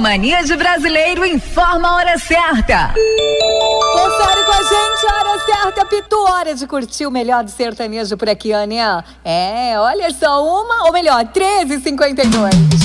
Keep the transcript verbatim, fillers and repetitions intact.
Mania de Brasileiro informa a hora certa. Confere com a gente a hora certa, Pitu. Hora de curtir o melhor do sertanejo por aqui, Aninha. É, olha só, uma, ou melhor, treze e cinquenta e dois.